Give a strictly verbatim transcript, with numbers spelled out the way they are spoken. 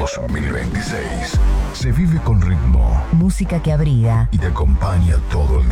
dos mil veintiséis. Se vive con ritmo Música que abriga y te acompaña todo el